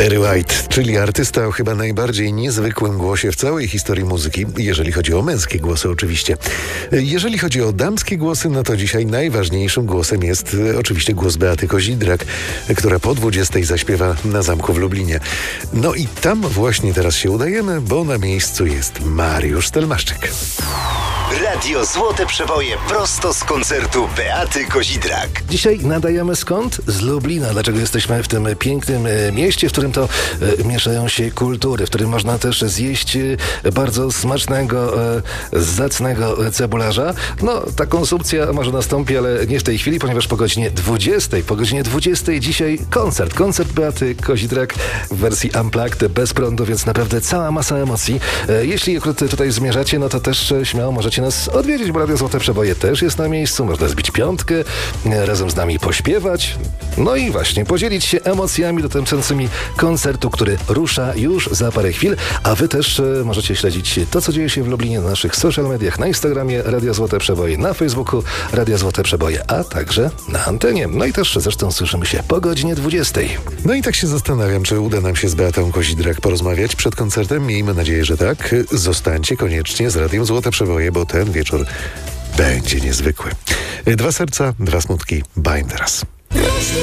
Barry White, czyli artysta o chyba najbardziej niezwykłym głosie w całej historii muzyki, jeżeli chodzi o męskie głosy oczywiście. Jeżeli chodzi o damskie głosy, no to dzisiaj najważniejszym głosem jest oczywiście głos Beaty Kozidrak, która po 20 zaśpiewa na Zamku w Lublinie. No i tam właśnie teraz się udajemy, bo na miejscu jest Mariusz Stelmaszczyk. Radio Złote Przeboje prosto z koncertu Beaty Kozidrak. Dzisiaj nadajemy skąd? Z Lublina. Dlaczego jesteśmy w tym pięknym mieście, w którym to mieszają się kultury, w którym można też zjeść bardzo smacznego, zacnego cebularza. No, ta konsumpcja może nastąpi, ale nie w tej chwili, ponieważ po godzinie 20 dzisiaj koncert Beaty Kozidrak w wersji unplugged, bez prądu, więc naprawdę cała masa emocji. Jeśli akurat tutaj zmierzacie, no to też śmiało możecie nas odwiedzić, bo Radio Złote Przeboje też jest na miejscu. Można zbić piątkę, razem z nami pośpiewać, no i właśnie podzielić się emocjami dotyczącymi koncertu, który rusza już za parę chwil, a wy też możecie śledzić to, co dzieje się w Lublinie na naszych social mediach, na Instagramie Radio Złote Przeboje, na Facebooku Radio Złote Przeboje, a także na antenie. No i też zresztą słyszymy się po godzinie 20. No i tak się zastanawiam, czy uda nam się z Beatą Kozidrak porozmawiać przed koncertem. Miejmy nadzieję, że tak. Zostańcie koniecznie z Radiem Złote Przeboje, bo ten wieczór będzie niezwykły. 2 serca, 2 smutki. Bajm teraz.